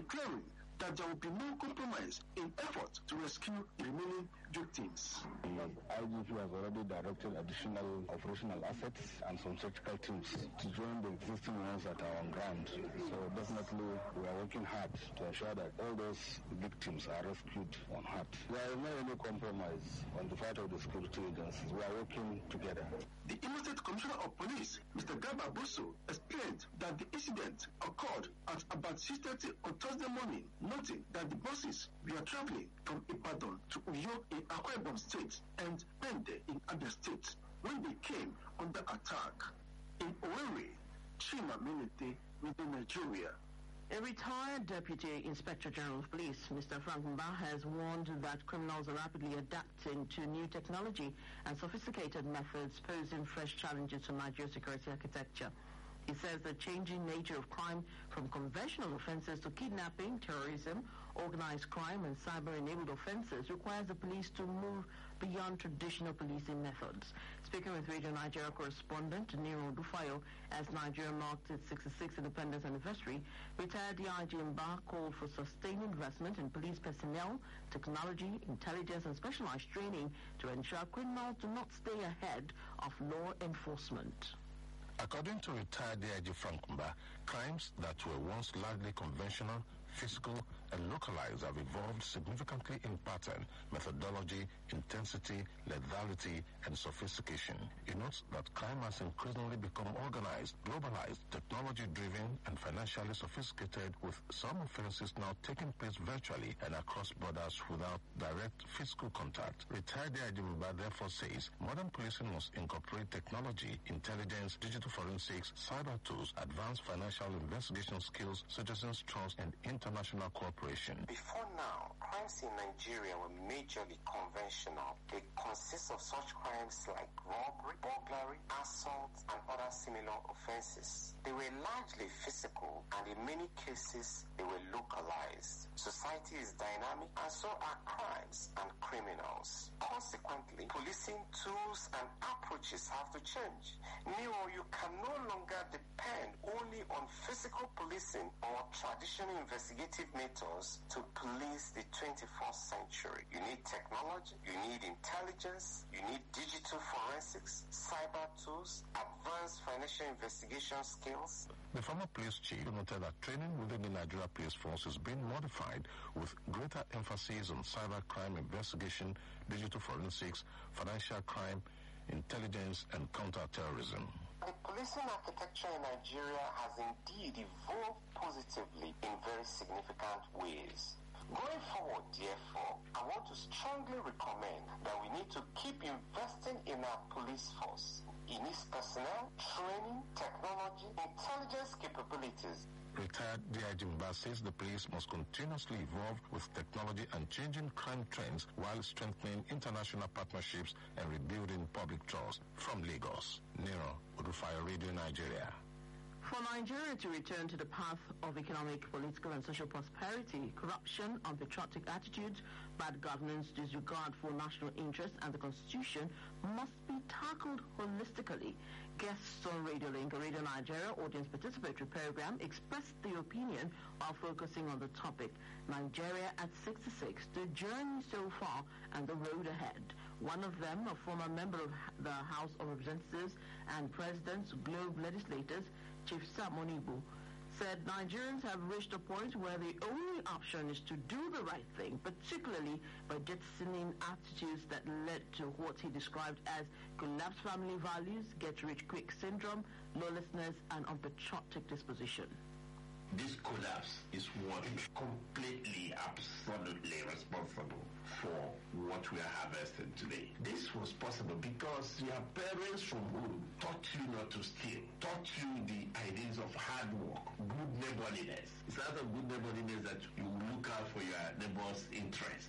declaring that there will be no compromise in effort to rescue the remaining victims. The IGP has already directed additional operational assets and some surgical teams to join the existing ones that are on ground. So definitely we are working hard to ensure that all those victims are rescued on heart. There is no any compromise on the part of the security agencies. We are working together. The Imo State Commissioner of Police, Mr. Garba Bosso, explained that the incident occurred at about 6:30 on Thursday morning, noting that the buses were traveling from Ibadan to Uyo in Akwa Ibom State and Pende in Abia State when they came under attack. In Owerri, Chima Menete, within Nigeria. A retired Deputy Inspector General of Police, Mr. Frank Mba, has warned that criminals are rapidly adapting to new technology and sophisticated methods, posing fresh challenges to Nigeria's security architecture. He says the changing nature of crime, from conventional offences to kidnapping, terrorism, organized crime and cyber-enabled offences, requires the police to move beyond traditional policing methods. Speaking with Radio Nigeria correspondent Nero Dufayo as Nigeria marked its 66th independence anniversary, retired DIG Mba called for sustained investment in police personnel, technology, intelligence and specialized training to ensure criminals do not stay ahead of law enforcement. According to retired DIG Frank Mba, crimes that were once largely conventional, physical, and localized have evolved significantly in pattern, methodology, intensity, lethality, and sophistication. He notes that crime has increasingly become organized, globalized, technology-driven, and financially sophisticated, with some offenses now taking place virtually and across borders without direct physical contact. Retired DIG Mba therefore says modern policing must incorporate technology, intelligence, digital forensics, cyber tools, advanced financial investigation skills, citizens' trust, and international cooperation. Before now, crimes in Nigeria were majorly conventional. They consist of such crimes like robbery, burglary, assault, and other similar offenses. They were largely physical, and in many cases, they were localized. Society is dynamic, and so are crimes and criminals. Consequently, policing tools and approaches have to change. Nero, you can no longer depend only on physical policing or traditional investigative methods to police the 21st century. You need technology, you need intelligence, you need digital forensics, cyber tools, advanced financial investigation skills. The former police chief noted that training within the Nigeria Police Force is being modified with greater emphasis on cyber crime investigation, digital forensics, financial crime, intelligence, and counter-terrorism. The policing architecture in Nigeria has indeed evolved positively in very significant ways. Going forward, therefore, I want to strongly recommend that we need to keep investing in our police force, in its personnel, training, technology, intelligence capabilities. Retired DIG Mba says the police must continuously evolve with technology and changing crime trends while strengthening international partnerships and rebuilding public trust. From Lagos, Nero Udufayo, Radio Nigeria. For Nigeria to return to the path of economic, political and social prosperity, corruption, unpatriotic attitudes, bad governance, disregard for national interests and the Constitution must be tackled holistically. Guests on Radio Link, a Radio Nigeria audience participatory program, expressed the opinion while focusing on the topic, Nigeria at 66, the journey so far and the road ahead. One of them, a former member of the House of Representatives and President's Globe Legislators, Chief Sam Onibu, said Nigerians have reached a point where the only option is to do the right thing, particularly by jettisoning attitudes that led to what he described as collapsed family values, get-rich-quick syndrome, lawlessness, and unpatriotic disposition. This collapse is what is completely, absolutely responsible for what we are harvesting today. This was possible because your parents from home taught you not to steal, taught you the ideas of hard work, good neighborliness. It's out of good neighborliness that you look out for your neighbor's interest.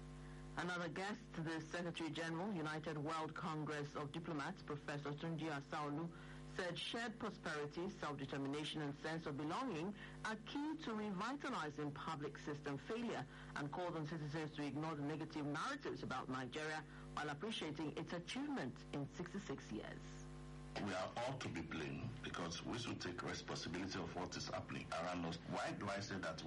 Another guest, the Secretary General, United World Congress of Diplomats, Professor Tunji Asaolu, said shared prosperity, self-determination and sense of belonging are key to revitalizing public system failure, and called on citizens to ignore the negative narratives about Nigeria while appreciating its achievement in 66 years. We are all to be blamed because we should take responsibility of what is happening around us. Why do I say that?